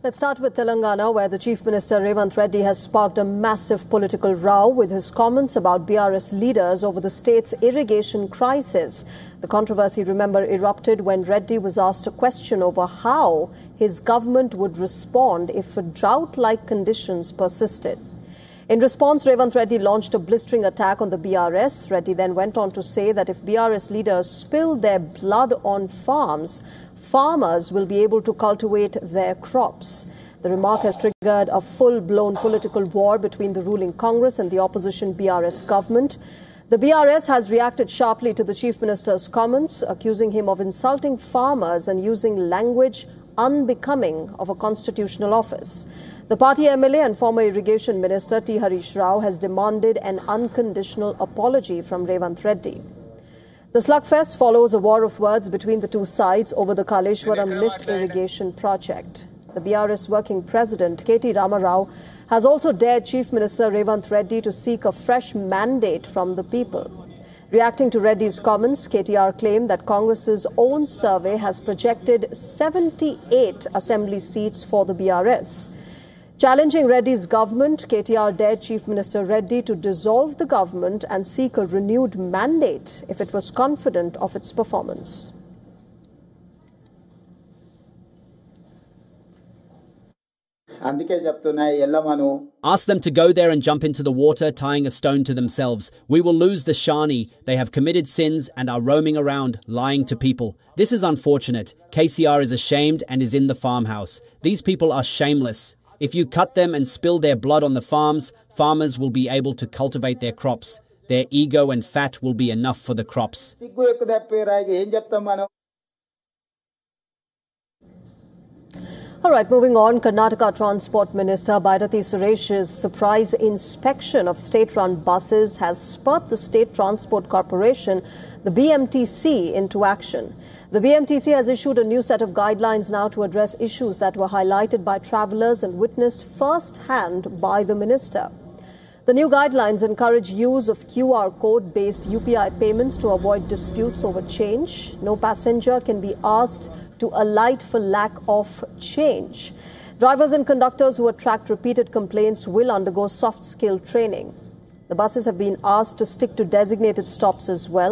Let's start with Telangana, where the Chief Minister Revanth Reddy has sparked a massive political row with his comments about BRS leaders over the state's irrigation crisis. The controversy, remember, erupted when Reddy was asked a question over how his government would respond if drought-like conditions persisted. In response, Revanth Reddy launched a blistering attack on the BRS. Reddy then went on to say that if BRS leaders spill their blood on farms, farmers will be able to cultivate their crops. The remark has triggered a full-blown political war between the ruling Congress and the opposition BRS government. The BRS has reacted sharply to the Chief Minister's comments, accusing him of insulting farmers and using language unbecoming of a constitutional office. The party MLA and former Irrigation Minister T. Harish Rao has demanded an unconditional apology from Revanth Reddy. The slugfest follows a war of words between the two sides over the Kaleshwaram lift irrigation project. The BRS working president, K.T. Ramarao, has also dared Chief Minister Revanth Reddy to seek a fresh mandate from the people. Reacting to Reddy's comments, KTR claimed that Congress's own survey has projected 78 assembly seats for the BRS. Challenging Reddy's government, KTR dared Chief Minister Reddy to dissolve the government and seek a renewed mandate if it was confident of its performance. Ask them to go there and jump into the water, tying a stone to themselves. We will lose the Shani. They have committed sins and are roaming around, lying to people. This is unfortunate. KCR is ashamed and is in the farmhouse. These people are shameless. If you cut them and spill their blood on the farms, farmers will be able to cultivate their crops. Their ego and fat will be enough for the crops. All right, moving on, Karnataka Transport Minister Bhairathi Suresh's surprise inspection of state-run buses has spurred the State Transport Corporation, the BMTC, into action. The BMTC has issued a new set of guidelines now to address issues that were highlighted by travellers and witnessed first-hand by the minister. The new guidelines encourage use of QR code-based UPI payments to avoid disputes over change. No passenger can be asked to alight for lack of change. Drivers and conductors who attract repeated complaints will undergo soft skill training. The buses have been asked to stick to designated stops as well.